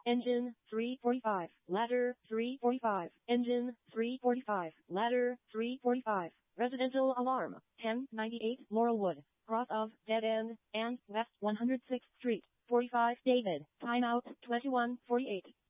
engine 345, ladder 345, engine 345, ladder 345, residential alarm 1098 Laurelwood, cross of dead end, and West 106th Street, 45 David, timeout 21:48.